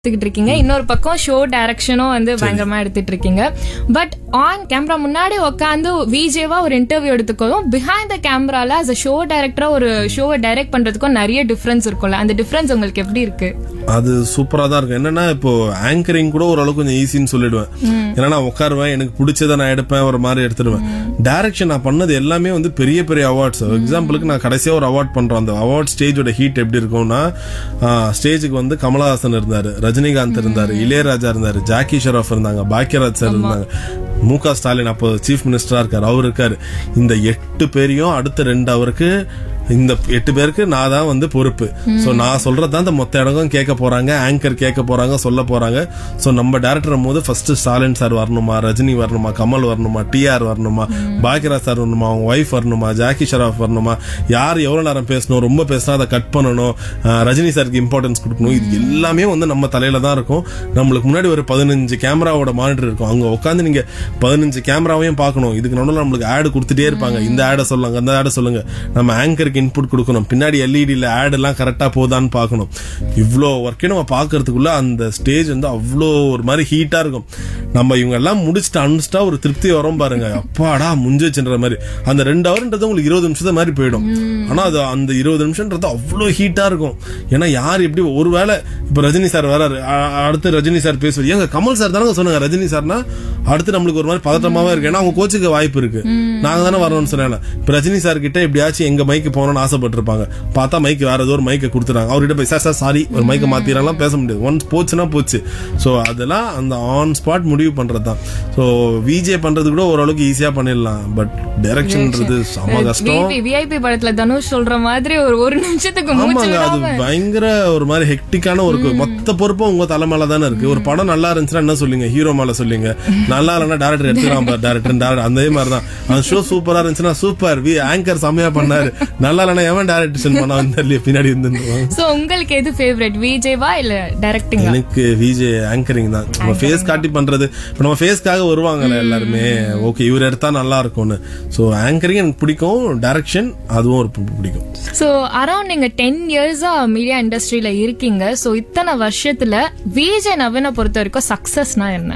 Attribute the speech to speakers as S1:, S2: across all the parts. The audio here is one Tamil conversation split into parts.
S1: எடுத்துக்கிட்டு இருக்கீங்க, இன்னொரு பக்கம் ஷோ டைரக்ஷனும் வந்து பயங்கரமா எடுத்துட்டு இருக்கீங்க. பட் ஆன் கேமரா முன்னாடி உட்காந்து விஜேவா ஒரு இன்டர்வியூ எடுத்துக்கோம், பிஹைண்ட் த கேமரால as a ஷோ டைரக்டரா ஒரு ஷோவை டைரக்ட் பண்றதுக்கும் நிறைய டிஃபரன்ஸ் இருக்கும்ல. அந்த டிஃபரன்ஸ் உங்களுக்கு எப்படி இருக்கு?
S2: அது சூப்பரா தான் இருக்கு. என்னன்னா இப்போ ஆங்கரிங் கூட ஓரளவுக்கு கொஞ்சம் ஈஸின்னு சொல்லிடுவேன். ஏன்னா நான் உட்காருவேன், எனக்கு பிடிச்சதை நான் எடுப்பேன், ஒரு மாதிரி எடுத்துடுவேன். டைரக்ஷன் நான் பண்ணது எல்லாமே வந்து பெரிய பெரிய அவார்ட்ஸ். எக்ஸாம்பிளுக்கு நான் கடைசியா ஒரு அவார்ட் பண்றேன். அந்த அவார்ட் ஸ்டேஜோட ஹீட் எப்படி இருக்கும்னா, ஸ்டேஜுக்கு வந்து கமலஹாசன் இருந்தாரு, ரஜினிகாந்த் இருந்தாரு, இளையராஜா இருந்தாரு, ஜாக்கி ஷெராஃப் இருந்தாங்க, பாக்யராஜ் சார் இருந்தாங்க, முக ஸ்டாலின் அப்போ சீஃப் மினிஸ்டரா இருக்காரு, அவர் இருக்காரு. இந்த 8 பேரையும் அடுத்த 2 அவருக்கு, இந்த 8 பேருக்கு நான் தான் வந்து பொறுப்பு. சோ நான் சொல்றதுதான் இந்த மொத்த இடங்களும் கேட்க போறாங்க, ஆங்கர் கேட்க போறாங்க, சொல்ல போறாங்க. சோ நம்ம டைரக்டர் போது ஃபர்ஸ்ட் ஸ்டாலின் சார் வரணுமா, ரஜினி வரணுமா, கமல் வரணுமா, டிஆர் வரணுமா, பாக்யராஜ் சார் வரணுமா, அவங்க ஒய்ஃப் வரணுமா, ஜாக்கி ஷெராஃப் வரணுமா, யார் எவ்வளவு நேரம் பேசணும், ரொம்ப பேசினா அதை கட் பண்ணணும், ரஜினி சாருக்கு இம்பார்ட்டன்ஸ் கொடுக்கணும். இது எல்லாமே வந்து நம்ம தலையில தான் இருக்கும். நம்மளுக்கு முன்னாடி ஒரு 15 கேமராவோட மானிட்டர் இருக்கும். அங்க உட்காந்து நீங்க 15 கேமராவையும் பார்க்கணும். இதுக்கு நடுவில் நம்மளுக்கு ஆடு கொடுத்துட்டே இருப்பாங்க, இந்த ஆடை சொல்லுங்க, அந்த ஆடை சொல்லுங்க. நம்ம ஆங்கருக்கு இன்புட் கொடுக்கணும், பின்னாடி எல்இடில ஆட் எல்லாம் கரெக்டா போதான்னு பார்க்கணும். இவ்வளோ ஒர்க்கே நம்ம பார்க்கறதுக்குள்ள அந்த ஸ்டேஜ் வந்து அவ்வளோ ஒரு மாதிரி ஹீட்டா இருக்கும். நம்ம இவங்க எல்லாம் முடிச்சுட்டு அனுப்பிச்சிட்டா ஒரு திருப்தி வரும் பாருங்க, அப்பாடா முடிஞ்சுச்சுன்ற மாதிரி. அந்த 2 ஹவர்ன்றது உங்களுக்கு 20 நிமிஷம் மாதிரி போயிடும். ஆனா அது அந்த 20 நிமிஷம்ன்றது அவ்வளோ ஹீட்டா இருக்கும். ஏன்னா யார் எப்படி, ஒருவேளை இப்ப ரஜினி சார் வராரு, அடுத்து ரஜினி சார் பேசுவார், ஏங்க கமல் சார் தானே சொன்னாங்க ரஜினி சார்னா, அடுத்து நம்மளுக்கு ஒரு மாதிரி பதட்டமாவே இருக்கு. ஏன்னா அவங்க கோச்சுக்கு வாய்ப்பு இருக்கு, நாங்க தானே வரணும்னு சொன்னாங்க. இப்ப ரஜினி சார் கிட்ட எப்படியாச்சும் எங்க மைக்கு போகணும்னு ஆசைப்பட்டிருப்பாங்க, பார்த்தா மைக்கு வேற ஏதோ ஒரு மைக்கை கொடுத்துறாங்க. அவர்கிட்ட போய் சார் சாரி ஒரு மைக்கை மாத்திரலாம் பேச முடியாது, ஒன்ஸ் போச்சுன்னா போச்சு. ஸோ அதெல்லாம் அந்த ஆன் ஸ்பாட் முடிவு பண்றது தான். ஸோ விஜே பண்றது கூட ஓரளவுக்கு ஈஸியா பண்ணிடலாம், பட் டைரக்ஷன்ன்றது செம கஷ்டம்.
S1: விஐபி படத்துல தனுஷ் சொல்ற மாதிரி ஒரு நிமிஷத்துக்கு
S2: ஆமாங்க, அது பயங்கர ஒரு மாதிரி ஹெக்டிக்கான ஒரு மொத்த பொறுப்பும் உங்க தலை மேல தானே இருக்கு. ஒரு படம் நல்லா இருந்துச்சுன்னா என்ன சொல்லுங்க, ஹீரோ மேல சொல்லுங்க, நல்லா இல்லைன்னா டேரக்டர் எடுத்துக்கலாம், டேரக்டர் அந்த மாதிரி தான். அந்த ஷோ சூப்பரா இருந்துச்சுன்னா சூப்பர், ஆங்கர் செமையா பண்ணாரு, நல்லா இல்லைன்னா எவன் டைரக்ஷன் பண்ணா பின்னாடி இருந்து.
S1: சோ உங்களுக்கு எது ஃபேவரட், விஜேவா இல்ல டைரக்டிங்?
S2: எனக்கு விஜே ஆங்கரிங் தான். நம்ம ஃபேஸ் காட்டி பண்றது, இப்ப நம்ம ஃபேஸ்க்காக வருவாங்கல்ல எல்லாருமே, ஓகே இவர் எடுத்தா நல்லா இருக்கும்னு. சோ ஆங்கரிங் எனக்கு பிடிக்கும், டைரக்ஷன் அதுவும் ஒரு பிடிக்கும்.
S1: சோ அரௌண்ட் நீங்க 10 இயர்ஸா மீடியா இண்டஸ்ட்ரியில இருக்கீங்க. சோ இத்தனை வருஷத்துல விஜே நவீனை பொறுத்த வரைக்கும் சக்சஸ்னா என்ன?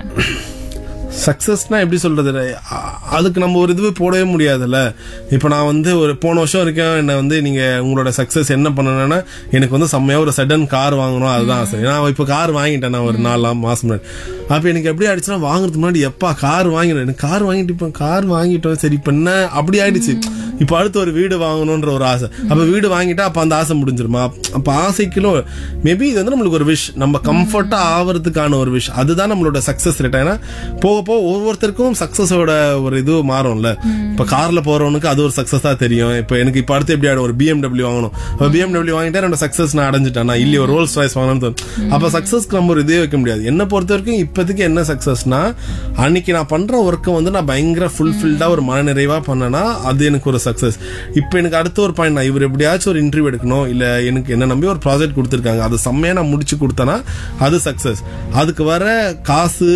S2: சக்சஸ்னா எப்படி சொல்றது, அதுக்கு நம்ம ஒரு இதுவே போடவே முடியாதுல்ல. இப்ப நான் வந்து ஒரு போன வருஷம் வரைக்கும் என்ன வந்து நீங்க உங்களோட சக்சஸ் என்ன பண்ணணும்னா, எனக்கு வந்து செம்மையா ஒரு சடன் கார் வாங்கணும், அதுதான் ஆசை. நான் இப்ப கார் வாங்கிட்டேன், நான் ஒரு 4 மாசம் முன்னாடி. அப்ப எனக்கு எப்படி ஆயிடுச்சுன்னா, வாங்குறதுக்கு முன்னாடி எப்பா கார் வாங்கினேன், எனக்கு கார் வாங்கிட்டு இப்ப கார் வாங்கிட்டோம், சரி இப்ப என்ன அப்படி ஆயிடுச்சு. இப்ப அடுத்து ஒரு வீடு வாங்கணும்ன்ற ஒரு ஆசை. அப்ப வீடு வாங்கிட்டா அப்ப அந்த ஆசை முடிஞ்சிருமா? அப்ப ஆசைக்கிலும் மேபி இது வந்து நம்மளுக்கு ஒரு விஷ், நம்ம கம்ஃபர்ட்டா ஆவறதுக்கான ஒரு விஷ், அதுதான் நம்மளோட சக்சஸ் ரேட். ஏன்னா போக போக ஒவ்வொருத்தருக்கும் சக்சஸோட ஒரு இது மாறும்ல. இப்ப கார்ல போறவனுக்கு அது ஒரு சக்சஸா தெரியும். இப்ப எனக்கு இப்ப அடுத்து எப்படி ஆயிடும், ஒரு BMW வாங்கணும், BMW வாங்கிட்டா என்னோட சக்சஸ் நான் அடைஞ்சிட்டேன், நான் இல்லையே ஒரு ரோல்ஸ் ராய்ஸ் வாங்கணும்னு. அப்ப சக்சஸ்க்கு நம்ம ஒரு இதே வைக்க முடியாது. என்ன பொறுத்த வரைக்கும் இப்போதைக்கு என்ன சக்சஸ்னா, அன்னைக்கு நான் பண்ற ஒர்க்கை வந்து நான் பயங்கர ஃபுல்ஃபில்டா ஒரு மனநிறைவா பண்ணனா அது எனக்கு ஒரு சக்சஸ். இப்ப எனக்கு அடுத்த ஒரு பாயிண்ட், நான் இவர் எப்படியாச்சும் ஒரு இன்டர்வியூ எடுக்கணும், இல்ல எனக்கு என்ன நம்பி ஒரு ப்ராஜெக்ட் கொடுத்துருக்காங்க, அது செம்மையா நான் முடிச்சு கொடுத்தேன்னா அது சக்சஸ். அதுக்கு வர காசு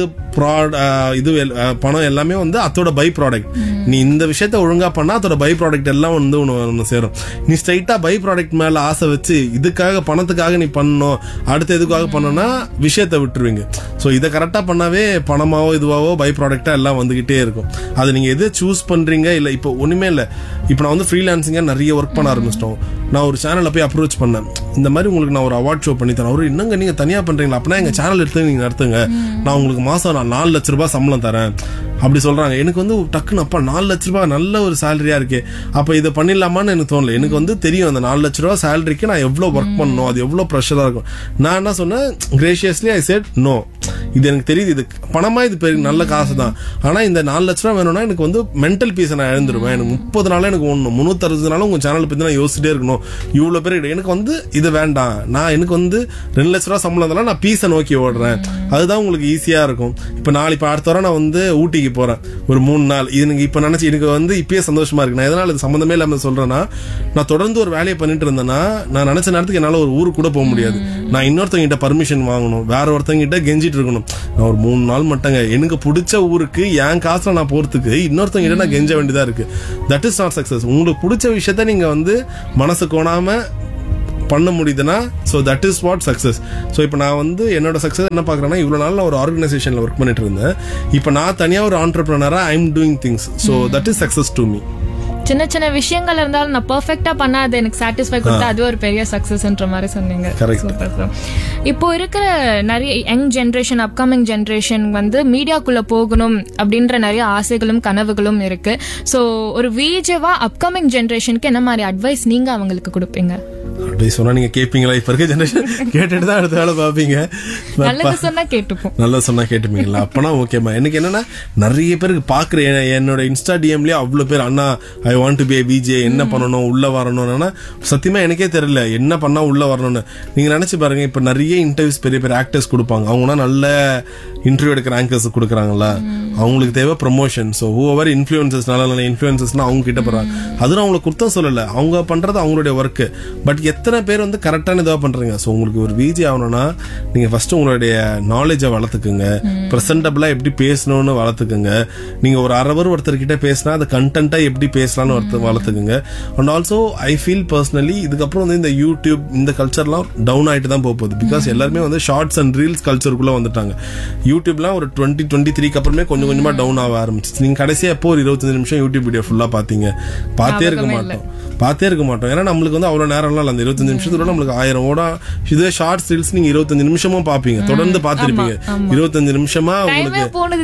S2: இது பணம் எல்லாமே வந்து அதோட பை ப்ராடக்ட். நீ இந்த விஷயத்த ஒழுங்கா பண்ணா அதோட பை ப்ராடக்ட் எல்லாம் வந்து ஒன்னு சேரும். நீ ஸ்ட்ரைட்டா பை ப்ராடக்ட் மேல ஆசை வச்சு இதுக்காக பணத்துக்காக நீ பண்ணணும், அடுத்து எதுக்காக பண்ணனா விஷயத்த விட்டுருவீங்க. சோ இதை கரெக்டா பண்ணாவே பணமாவோ இதுவாவோ பை ப்ராடக்டா எல்லாம் வந்துகிட்டே இருக்கும். அது நீங்க எது சூஸ் பண்றீங்க. இல்ல இப்போ ஒண்ணுமே இல்ல, இப்ப நான் வந்து ஃப்ரீலான்சிங்கா நிறைய ஒர்க் பண்ண ஆரம்பிச்சிட்டோம். நான் ஒரு சேனல்ல போய் அப்ரோச் பண்ணேன், இந்த மாதிரி உங்களுக்கு நான் ஒரு அவார்ட் ஷோ பண்ணி தரேன். அவரு என்னங்க நீங்க தனியா பண்றீங்களா, அப்படின்னா எங்க சேனல் எடுத்து நீங்க நடத்துங்க, நான் உங்களுக்கு மாசம் 4 லட்ச ரூபாய் சம்பளம் தரேன் அப்படி சொல்றாங்க. எனக்கு வந்து டக்குன்னு அப்பா 4 லட்ச ரூபாய் நல்ல ஒரு சேலரியா இருக்கே, அப்ப இதை பண்ணிடலாமான்னு எனக்கு தோணல. எனக்கு வந்து தெரியும் அந்த 4 லட்ச ரூபாய் சேலரிக்கு நான் எவ்வளவு ஒர்க் பண்ணணும், அது எவ்வளவு ப்ரெஷரா இருக்கும். நான் என்ன சொன்னேன், கிரேஷியஸ்லி ஐ செட் நோ, இது எனக்கு தெரியுது, இது பணமா இது பெரிய நல்ல காசு தான், ஆனா இந்த 4 லட்ச ரூபாய் வேணும்னா எனக்கு வந்து மென்டல் பீஸை நான் எழுந்துருவேன். எனக்கு 30 நாள் எனக்கு ஒண்ணு 360 நாளும் உங்க சேனல் பத்தி நான் யோசிச்சுட்டே இருக்கணும், இவ்வளவு பேர் எனக்கு வந்து இது வேண்டாம், நான் எனக்கு வந்து 2 லட்ச ரூபாய் சம்பளம் இருந்தாலும் நான் பீஸை நோக்கி ஓடுறேன், அதுதான் உங்களுக்கு ஈஸியா இருக்கும். இப்ப நாளைக்கு அடுத்த வாரம் நான் வந்து ஊட்டிக்கு போறேன் ஒரு 3 நாள். இது இப்ப நினைச்சு எனக்கு வந்து இப்பயே சந்தோஷமா இருக்கு. நான் எதனால இது சம்பந்தமே இல்லாம சொல்றேன்னா, நான் தொடர்ந்து ஒரு வேலையை பண்ணிட்டு இருந்தேன்னா நான் நினைச்ச நேரத்துக்கு என்னால ஒரு ஊருக்கு கூட போக முடியாது. நான் இன்னொருத்தவங்க கிட்ட பர்மிஷன் வாங்கணும், வேற ஒருத்தவங்க கிட்ட கெஞ்சிட்டு இருக்கணும். நான் ஒரு 3 நாள் மட்டுங்க எனக்கு பிடிச்ச ஊருக்கு என் காசுல நான் போறதுக்கு இன்னொருத்தவங்க கிட்ட நான் கெஞ்ச வேண்டியதா இருக்கு. That is not success. உங்களுக்கு பிடிச்ச விஷயத்த நீங்க வந்து மனசு கோணாம பண்ண முடியுதுன்னா so that is what success. So இப்போ நான் வந்து என்னோட சக்ஸஸ் என்ன பார்க்குறேன்னா, இவ்வளோ நாள் நான் ஒரு ஆர்கனைசேஷனில் ஒர்க் பண்ணிட்டு இருந்தேன். இப்போ நான் தனியாக ஒரு ஆண்டர்பிரினரா I am doing things. So that is success to me.
S1: சின்ன சின்ன விஷயங்கள் இருந்தாலும் நான் பெர்ஃபெக்ட்டா பண்ணா அது எனக்கு சாட்டிஸ்ஃபை கொடுத்தா அது ஒரு பெரிய சக்சஸ்ன்ற மாதிரி சொன்னீங்க. இப்போ இருக்கிற நிறைய யங் ஜென்ரேஷன், அப்கமிங் ஜென்ரேஷன் வந்து மீடியாக்குள்ள போகணும் அப்படின்ற நிறைய ஆசைகளும் கனவுகளும் இருக்கு. ஸோ ஒரு விஜேவா அப்கமிங் ஜென்ரேஷனுக்கு என்ன மாதிரி அட்வைஸ் நீங்க அவங்களுக்கு கொடுப்பீங்க?
S2: அப்படி சொன்னா நீங்க கேட்பீங்களா? இப்ப இருக்க ஜெனரேஷன் கேட்டுட்டு தான் அடுத்த வேலை பார்ப்பீங்க.
S1: நல்லது சொன்னா கேட்டுப்போம்,
S2: நல்லா சொன்னா கேட்டுப்பீங்களா? அப்பனா ஓகேமா. எனக்கு என்னன்னா நிறைய பேருக்கு பாக்குற என்னோட இன்ஸ்டா டிஎம்லயே அவ்வளவு பேர் அண்ணா I want to be VJ, என்ன பண்ணணும் உள்ள வரணும்னா சத்தியமா எனக்கே தெரியல என்ன பண்ணா உள்ள வரணும்னு. நீங்க நினைச்சு பாருங்க, இப்ப நிறைய இன்டர்வியூஸ் பெரிய பெரிய ஆக்டர்ஸ் கொடுப்பாங்க. அவங்கன்னா நல்ல இன்டர்வியூ எடுக்கிற ஆங்கர்ஸ் கொடுக்குறாங்களா, அவங்களுக்கு தேவை ப்ரமோஷன். ஸோ ஹூவர் இன்ஃபுளுசர்ஸ், நல்ல நல்ல இன்ஃபுளுசர்ஸ்னா அவங்க கிட்ட போறாங்க. அதுவும் அவங்களுக்கு குத்தம் சொல்லல, அவங்க பண்றது அவங்களுடைய ஒர்க்கு. பட் எத்தனை பேர் வந்து கரெக்டான இதாக பண்றீங்க? ஸோ உங்களுக்கு ஒரு விஜே ஆகணும்னா நீங்க ஃபர்ஸ்ட் உங்களுடைய நாலேஜை வளர்த்துக்குங்க, ப்ரெசென்டபிளா எப்படி பேசணும்னு வளர்த்துக்குங்க. நீங்க ஒரு அரவர் ஒருத்தர்கிட்ட பேசினா அதை கண்டென்ட்டா எப்படி பேசலாம்னு வளர்த்துக்குங்க. And also I feel personally இதுக்கப்புறம் வந்து இந்த யூடியூப் இந்த கல்ச்சர்லாம் டவுன் ஆயிட்டு தான் போகுது. பிகாஸ் எல்லாருமே வந்து ஷார்ட்ஸ் அண்ட் ரீல்ஸ் கல்ச்சருக்குள்ள வந்துட்டாங்க. யூடியூப்லாம் ஒரு 2023 அப்புறமே கொஞ்சம் கொஞ்சமா டவுன் ஆக ஆரம்பிச்சு. நீங்க கடைசியா எப்போ ஒரு 25 நிமிஷம் யூடியூப் வீடியோ ஃபுல்லா பாத்தீங்க? பார்த்தே இருக்க மாட்டோம். ஏன்னா நம்மளுக்கு வந்து அவ்வளவு நேரம்லாம் இல்லை. அந்த 25 நிமிஷத்துல நம்மளுக்கு 1000 ஓட இதே ஷார்ட்ஸ் ரீல்ஸ் நீங்க 25 நிமிஷமும் பாப்பீங்க, தொடர்ந்து பாத்திருப்பீங்க. 25 நிமிஷமா உங்களுக்கு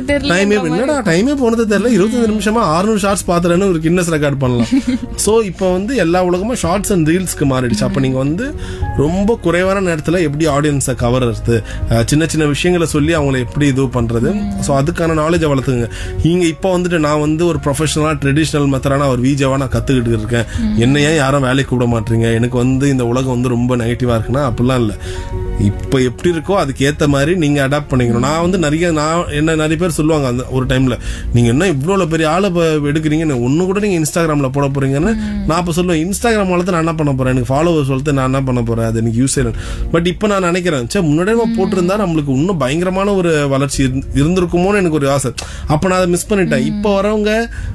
S2: டைமே போனது தெரியல. 25 நிமிஷமா 600 ஷார்ட்ஸ் பாத்துறேன்னு ஒரு கின்னஸ் ரெக்கார்ட் பண்ணலாம். சோ இப்போ வந்து எல்லா உலகமும் ஷார்ட்ஸ் அண்ட் ரீல்ஸ்க்கு மாறிடுச்சு. அப்ப நீங்க வந்து ரொம்ப குறைவான நேரத்துல எப்படி ஆடியன்ஸை கவர்றது, சின்ன சின்ன விஷயங்களை சொல்லி அவங்களை எப்படி இது பண்றது, சோ அதுக்கான நாலேஜை வளர்த்துங்க. நீங்க இப்ப வந்துட்டு நான் வந்து ஒரு ப்ரொஃபஷனலா ட்ரெடிஷனல் மெத்தடான ஒரு விஜேவா நான் கத்துக்கிட்டு இருக்கேன், என்ன ஏன் யாரும் வேலைக்கு கூப்பிட மாட்டீங்க, எனக்கு வந்து இந்த உலகம் வந்து ரொம்ப நெகட்டிவா இருக்குன்னா அப்படிலாம் இல்ல. இப்ப எப்படி இருக்கோ அதுக்கு ஏத்த மாதிரி நீங்க அடாப்ட் பண்ணிக்கணும். நான் வந்து நிறைய பேர் சொல்லுவாங்க அந்த ஒரு டைம்ல, நீங்க என்ன இவ்வளவு பெரிய ஆளை எடுக்கிறீங்க, ஒண்ணு கூட நீங்க இன்ஸ்டாகிராம்ல போட போறீங்கன்னு நான் இப்ப சொல்லுவேன். இன்ஸ்டாகிராம் வளர்த்து நான் என்ன பண்ண போறேன், எனக்கு ஃபாலோவர்ஸ் வளர்த்து நான் என்ன பண்ண போறேன், அது எனக்கு யூஸ் ஆயிடும். பட் இப்ப நான் நினைக்கிறேன், முன்னாடியே போட்டிருந்தா நம்மளுக்கு இன்னும் பயங்கரமான ஒரு வளர்ச்சி இருந்திருக்குமோன்னு எனக்கு ஒரு ஆசை. அப்ப நான் அதை மிஸ் பண்ணிட்டேன். இப்ப வரவங்க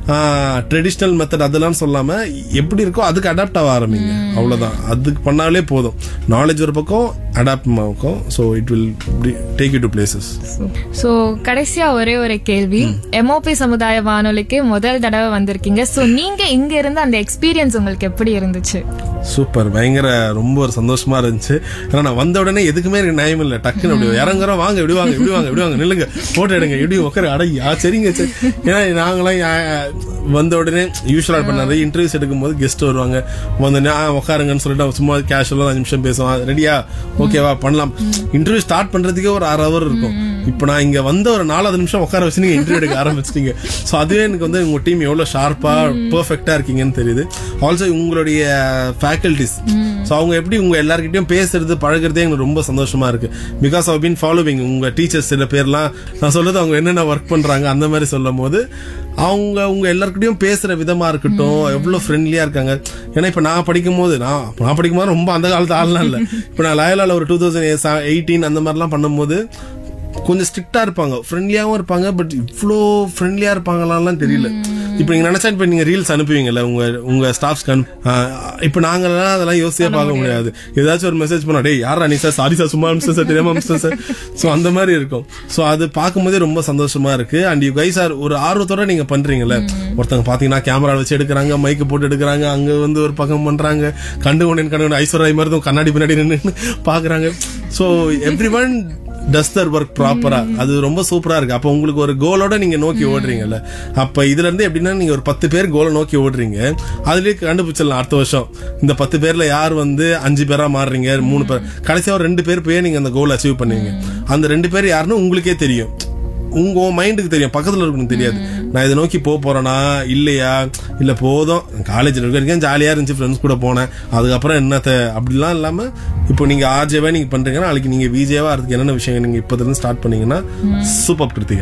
S2: ட்ரெடிஷனல் மெத்தட் அதெல்லாம் சொல்லாம எப்படி இருக்கோ அதுக்கு அடாப்ட் ஆக ஆரம்பிங்க. அவ்வளவுதான், அதுக்கு பண்ணாலே போதும். நாலேஜ் ஒரு பக்கம், அடாப்ட் ஆகும். So it will take you to places.
S1: So கடைசியா ஒரே ஒரு கேள்வி, எம்ஓபி சமுதாய வானொலிக்கு முதல் தடவை வந்திருக்கீங்க. சோ நீங்க இங்க இருந்த அந்த எக்ஸ்பீரியன்ஸ் உங்களுக்கு எப்படி இருந்துச்சு?
S2: சூப்பர், பயங்கர ரொம்ப ஒரு சந்தோஷமா இருந்துச்சு. ஏன்னா நான் வந்த உடனே எதுக்குமே எனக்கு நியாயம் இல்லை, டக்குன்னு அப்படி இறங்குறோம், வாங்க இப்படி வாங்க இப்படி வாங்க இப்படி வாங்க, நில்லுங்க போட்டோ எடுங்க, எப்படி உட்கார அடையா சரிங்க சரி. ஏன்னா நாங்களாம் வந்த உடனே யூஸ்வலா இப்ப நிறைய இன்டர்வியூஸ் எடுக்கும் போது கெஸ்ட் வருவாங்க, வந்து உட்காருங்கன்னு சொல்லிட்டு சும்மா கேஷுவலா 5 நிமிஷம் பேசுவான், ரெடியா ஓகேவா பண்ணலாம். இன்டர்வியூ ஸ்டார்ட் பண்றதுக்கே ஒரு 1/2 hour இருக்கும். இப்ப நான் இங்க வந்து ஒரு 4 நிமிஷம் உட்கார வச்சு நீங்க இன்டர்வியூ எடுக்க ஆரம்பிச்சிட்டீங்க. சோ அதுவே எனக்கு வந்து உங்க டீம் எவ்வளவு ஷார்ப்பா பெர்ஃபெக்ட்டா இருக்கீங்கன்னு தெரியுது. ஆல்சோ உங்களுடைய ஃபேக்கல்டிஸ், சோ அவங்க எப்படி உங்க எல்லார்கிட்டயும் பேசுறது பழகுறதே எனக்கு ரொம்ப சந்தோஷமா இருக்கு. பிகாஸ் ஐ பீன் ஃபாலோவிங் உங்க டீச்சர்ஸ் சில பேர்லாம் நான் சொல்றது அவங்க என்னென்ன ஒர்க் பண்றாங்க அந்த மாதிரி சொல்லும் போது அவங்க உங்க எல்லாருக்கிட்டையும் பேசுற விதமா இருக்கட்டும் எவ்வளவு ஃப்ரெண்ட்லியா இருக்காங்க. ஏன்னா இப்ப நான் படிக்கும் போது ரொம்ப அந்த காலத்து ஆள்லாம் இல்ல. இப்ப நான் லயோலால ஒரு 2018 அந்த மாதிரிலாம் பண்ணும்போது கொஞ்சம் ஸ்ட்ரிக்டா இருப்பாங்க, ஃப்ரெண்ட்லியாவும் இருப்பாங்க. பட் இவ்வளோ ஃப்ரெண்ட்லியா இருப்பாங்களான்லாம் தெரியல. இப்ப நீங்க நினைச்சா இப்ப நீங்க ரீல்ஸ் அனுப்புவீங்கல்ல உங்க ஸ்டாஃப்ஸ்க்கு, இப்ப நாங்கெல்லாம் அதெல்லாம் யோசிச்சே பார்க்க முடியாது. ஏதாச்சும் ஒரு மெசேஜ் பண்ணா, டே யாரா நீ சார், சாரி சார், சும்மா அனுப்பிச்சேன் சார், தெரியாம அனுப்பிச்சேன் சார். சோ அந்த மாதிரி இருக்கும். சோ அது பார்க்கும்போதே ரொம்ப சந்தோஷமா இருக்கு. அண்ட் யூ கைஸ் ஆர் ஒரு ஆர்வத்தோட நீங்க பண்றீங்கல்ல. ஒருத்தவங்க பாத்தீங்கன்னா கேமரா வச்சு எடுக்கிறாங்க, மைக்கு போட்டு எடுக்கிறாங்க, அங்க வந்து ஒரு பக்கம் பண்றாங்க, கண்டு ஐஸ்வர்யா மாதிரி கண்ணாடி பின்னாடி நின்று பாக்குறாங்க. சோ எவ்ரி ஒன் டஸ் தர் ஒர்க் ப்ராப்பரா, அது ரொம்ப சூப்பரா இருக்கு. அப்ப உங்களுக்கு ஒரு கோலோட நீங்க நோக்கி ஓடுறீங்கல்ல. அப்ப இதுல இருந்து எப்படின்னா நீங்க ஒரு 10 பேர் கோலை நோக்கி ஓடுறீங்க, அதுலயே கண்டுபிடிச்சிடலாம் அடுத்த வருஷம் இந்த 10 பேர்ல யார் வந்து 5 பேரா மாறுறீங்க, 3 பேர், கடைசியா ஒரு 2 பேர் போய் நீங்க அந்த கோல் அச்சீவ் பண்ணுவீங்க. அந்த 2 பேர் யாருன்னு உங்களுக்கே தெரியும், உங்க மைண்டுக்கு தெரியும், பக்கத்துல இருக்கணும் தெரியாது. நான் இதை நோக்கி போறேனா இல்லையா, இல்ல போதும் காலேஜ்ல இருக்கேன் ஜாலியா இருந்துச்சு, ஃப்ரெண்ட்ஸ் கூட போனேன், அதுக்கப்புறம் என்னத்த அப்படிலாம் இல்லாம இப்போ நீங்க ஆர்ஜேவா நீங்க பண்றீங்கன்னா நாளைக்கு நீங்க விஜேவா அதுக்கு என்னென்ன விஷயங்கள் நீங்க இப்போதுல இருந்து ஸ்டார்ட் பண்ணீங்கன்னா super Kiruthika.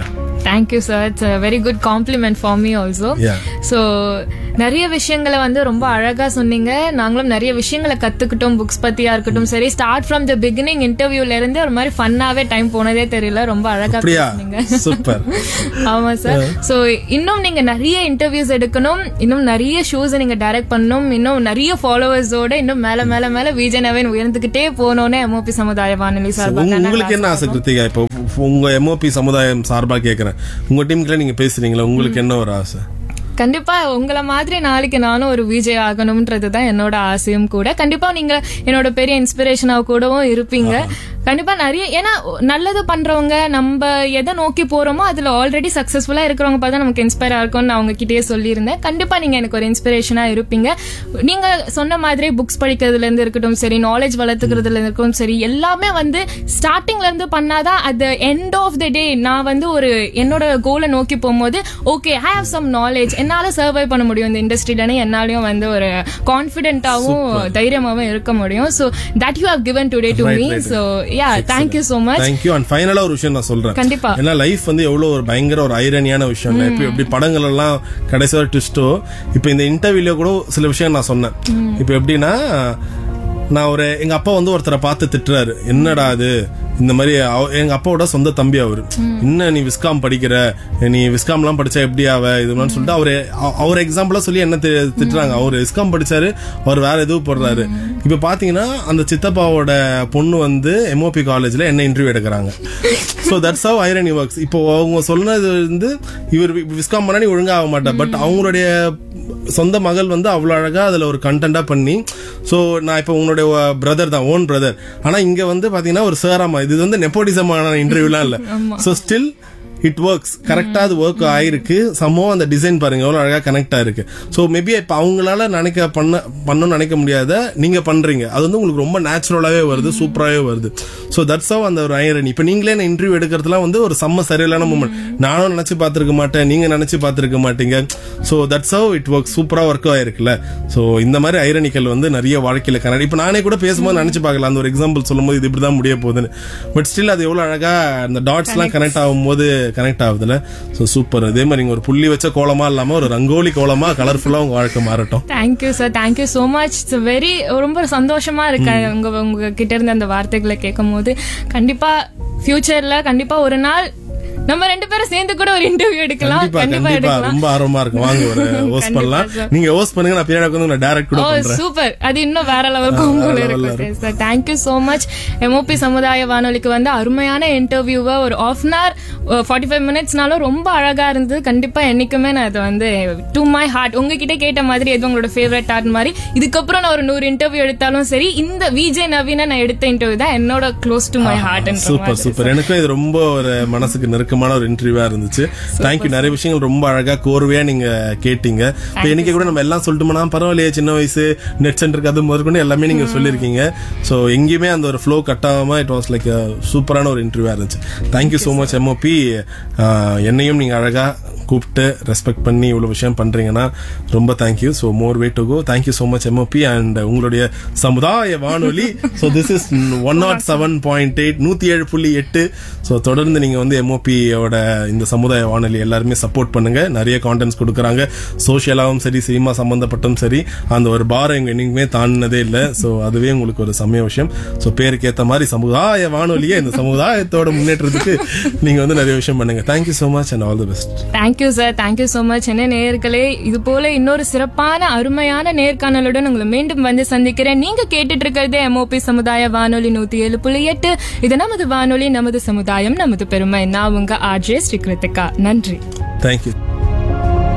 S1: Thank you sir. It's a very good compliment for me also.
S2: Yeah.
S1: So நிறைய விஷயங்களை வந்து ரொம்ப அழகா சொன்னீங்க. நாங்களும் நிறைய விஷயங்களை கத்துக்கிட்டோம். புக்ஸ் பத்தியா இருக்கட்டும் சரி, ஸ்டார்ட் ஃப்ரம் த பிகினிங் இன்டர்வியூல இருந்து ஒரு மாதிரி ஃபன்னாவே டைம் போனதே தெரியல. ரொம்ப அழகா பேசுனீங்க.
S2: சூப்பர்.
S1: ஆமா சார். ஸோ இன்னும் நீங்க நிறைய இன்டர்வியூஸ் எடுக்கணும், இன்னும் நிறைய ஷோஸ் நீங்க டைரக்ட் பண்ணணும், இன்னும் நிறைய ஃபாலோவர்ஸோட இன்னும் மேல மேல மேல விஜய் நவீன் உயர்ந்துகிட்டே போனோன்னு MOP சமுதாய வானொலி சார்பாக
S2: உங்களுக்கு என்ன ஆசை கிருத்திகா? இப்போ உங்க MOP சமுதாயம் சார்பா கேக்குறேன், உங்க டீமுக்குள்ள நீங்க பேசுறீங்களா, உங்களுக்கு என்ன ஒரு ஆசை?
S1: கண்டிப்பா உங்களை மாதிரி நாளைக்கு நானும் ஒரு விஜய் ஆகணும்ன்றதுதான் என்னோட ஆசையும் கூட. கண்டிப்பா நீங்க என்னோட பெரிய இன்ஸ்பிரேஷனா கூடவும் இருப்பீங்க. கண்டிப்பா நிறைய, ஏன்னா நல்லது பண்றவங்க நம்ம எதை நோக்கி போறோமோ அதுல ஆல்ரெடி சக்சஸ்ஃபுல்லா இருக்கிறவங்க பார்த்தா நமக்கு இன்ஸ்பயர் ஆகும்னு அவங்க கிட்டே சொல்லியிருந்தேன். கண்டிப்பா நீங்க எனக்கு ஒரு இன்ஸ்பிரேஷனா இருப்பீங்க. நீங்க சொன்ன மாதிரி புக்ஸ் படிக்கிறதுல இருந்து இருக்கட்டும் சரி, நாலேஜ் வளர்த்துக்கிறதுல இருக்கட்டும் சரி, எல்லாமே வந்து ஸ்டார்டிங்ல இருந்து பண்ணாதான் at the end of the டே நான் வந்து ஒரு என்னோட கோலை நோக்கி போகும்போது okay I have some knowledge, என்னால சர்வை பண்ண முடியும் இந்த இண்டஸ்ட்ரியில, என்னாலையும் வந்து ஒரு கான்பிடென்ட்டாவும் தைரியமாவும் இருக்க முடியும். So that you have given today to me. So yeah, thank you so much.
S2: Thank you. And ஃபைனலா ஒரு விஷயம் நான் சொல்றேன்.
S1: கண்டிப்பா.
S2: ஏன்னா லைஃப் வந்து எவ்வளவு ஒரு பயங்கர ஒரு ஐரனியான விஷயம். இப்படி படங்கள் எல்லாம் கடைசி வரை ட்விஸ்டோ, இப்ப இந்த இன்டர்வியூல கூட சில விஷயம் நான் சொன்னேன். இப்ப எப்படின்னா, நான் எங்க அப்பா வந்து ஒருத்தரை பார்த்து திட்டுறாரு, என்னடா அது இந்த மாதிரி. எங்க அப்பாவோட சொந்த தம்பி அவரு, இன்னும் நீ விஸ்காம் படிக்கிற, நீ விஸ்காம் எல்லாம் படிச்சா எப்படி ஆவ இதுன்னு சொல்லிட்டு அவர் எக்ஸாம்பிளா சொல்லி என்ன திட்டுறாங்க. அவர் விஸ்காம் படிச்சாரு, அவர் வேற எதுவும் போடுறாரு. இப்ப பாத்தீங்கன்னா அந்த சித்தப்பாவோட பொண்ணு வந்து MOP காலேஜ்ல என்ன இன்டர்வியூ எடுக்கிறாங்க. So that's how irony works. இப்போ அவங்க சொன்னது வந்து இவர் விஸ்காம் பண்ணா நீ ஒழுங்கா ஆக மாட்டா, பட் அவங்களுடைய சொந்த மகள் வந்து அவ்வளவு அழகா அதுல ஒரு கண்டென்ட்டா பண்ணி. சோ நான் இப்ப உங்களுடைய பிரதர் தான், ஓன் பிரதர், ஆனா இங்க வந்து பாத்தீங்கன்னா ஒரு சாராமா, இது வந்து நெப்போட்டிசமான இன்டர்வியூலாம் இல்ல. சோ ஸ்டில் இட் ஒர்க்ஸ், கரெக்டா அது ஒர்க் ஆயிருக்கு. சமம் அந்த டிசைன் பாருங்க எவ்வளவு அழகா கனெக்ட் ஆயிருக்கு. சோ மேபி இப்ப அவங்களால பண்ணணும்னு நினைக்க முடியாத நீங்க பண்றீங்க, அது வந்து உங்களுக்கு ரொம்ப நேச்சுரலாவே வருது, சூப்பராவே வருது. சோ தட்ஸ் ஹவ் அந்த ஒரு ஐரனி. இப்ப நீங்களே இன்டர்வியூ எடுக்கிறதுலாம் வந்து ஒரு செம்ம சரியில்லான மூமெண்ட். நானும் நினைச்சு பாத்துருக்க மாட்டேன், நீங்க நினைச்சு பாத்துருக்க மாட்டீங்க. So that's how it work, சூப்பரா ஒர்க் ஆயிருக்குல்ல. சோ இந்த மாதிரி ஐரனிக்கல் வந்து நிறைய வாழ்க்கையில கனெக்ட். இப்ப நானே கூட பேசும்போது நினைச்சு பார்க்கலாம், அந்த ஒரு எக்ஸாம்பிள் சொல்லும் போது இது இப்படிதான் முடிய போகுதுன்னு. பட் ஸ்டில் அது எவ்வளவு அழகா அந்த டாட்ஸ் எல்லாம் கனெக்ட் ஆகும் போது கனெக்ட் ஆகுதுல. So super. அதே மாதிரி நீங்க ஒரு புள்ளி வச்ச கோலமா இல்லாம ஒரு ரங்கோலி கோலமா கலர்ஃபுல்லா உங்க வாழ்க்கை மாறட்டும்.
S1: Thank you sir, thank you so much. It's very ரொம்ப சந்தோஷமா இருக்கு உங்க கிட்ட இருந்து அந்த வார்த்தைகளை கேட்கும் போது. கண்டிப்பா ஃபியூச்சர்ல கண்டிப்பா ஒரு நாள் நம்ம ரெண்டு பேரும் சேர்ந்து கூட ஒரு இன்டர்வியூ எடுக்கலாம். கண்டிப்பா எடுக்கலாம்.
S2: ரொம்ப ஆர்வமா இருக்கு, வாங்க ஒரு ஹோஸ்ட் பண்ணலாம். நீங்க ஹோஸ்ட் பண்ணுங்க, நான் பின்னாடி உட்கார்ந்து நான் டைரக்ட் கூட பண்றேன். சூப்பர்,
S1: அது இன்னும் வேற லெவலுக்கு உங்களுக்கு இருக்கு sir. Thank you so much. MOP சமுதாய வானொலிக்கு வந்து அருமையான இன்டர்வியூவை ஒரு 1/2 hour 45 minutesனாலும் ரொம்ப அழகா இருந்தது. கண்டிப்பா என்னைக்குமே நான் அதை வந்து டு மை ஹார்ட், உங்ககிட்ட கேட்ட மாதிரி எது உங்களோட ஃபேவரட் ஆர்ட் மாதிரி இதுக்கப்புறம் நான் ஒரு 100 இன்டர்வியூ எடுத்தாலும் சரி, இந்த விஜய் நவீன நான் எடுத்த இன்டர்வியூ தான் என்னோட close to my heart.
S2: Super super. எனக்கும் இது ரொம்ப ஒரு மனசுக்கு நெருக்கமான ஒரு இன்டர்வியூவா இருந்துச்சு. தேங்க்யூ. நிறைய விஷயங்கள் ரொம்ப அழகா கோர்வையா நீங்க கேட்டீங்க. இப்ப இன்னைக்கு கூட நம்ம எல்லாம் சொல்லிட்டோம்னா பரவாயில்லையே, சின்ன வயசு நெட் சென்டருக்கு அது முதற்கொண்டு எல்லாமே நீங்க சொல்லிருக்கீங்க. சோ எங்கேயுமே அந்த ஒரு ஃப்ளோ கட் ஆகாம இட் வாஸ் லைக் சூப்பரான ஒரு இன்டர்வியூவா இருந்துச்சு. Thank you so much MOP. என்னையும் நீங்க அழகா கூப்பிட்டு ரெஸ்பெக்ட் பண்ணி இவ்வளவு விஷயம் பண்றீங்கன்னா ரொம்ப thank you. So more way to go. Thank you so much MOP and உங்களுடைய சமுதாய வானொலி. So this is 107.8 107.8. ஸோ தொடர்ந்து நீங்க வந்து MOPயோட இந்த சமுதாய வானொலி எல்லாருமே சப்போர்ட் பண்ணுங்க. நிறைய கான்டென்ட்ஸ் கொடுக்குறாங்க, சோஷியலாவும் சரி சினிமா சம்பந்தப்பட்டும் சரி. அந்த ஒரு பாரம் எங்க என்னைக்குமே தாண்டினதே இல்லை. ஸோ அதுவே உங்களுக்கு ஒரு சமய விஷயம். ஸோ பேருக்கு ஏற்ற மாதிரி சமுதாய வானொலியை இந்த சமுதாயத்தோட முன்னேற்றத்துக்கு நீங்க வந்து நிறைய விஷயம் பண்ணுங்க. Thank you so much and all the best.
S1: Thank you sir, thank you so much. என்ன நேயர்களே, இது போல இன்னொரு சிறப்பான அருமையான நேர்காணலுடன் உங்களை மீண்டும் வந்து சந்திக்கிறேன். நீங்க கேட்டுட்டு இருக்கிறது MOP சமுதாய வானொலி 107.8. இது நமது வானொலி, நமது சமுதாயம், நமது பெருமை. நான் உங்க RJ ஸ்ரீ கிருத்திகா. நன்றி.
S2: தேங்க்யூ.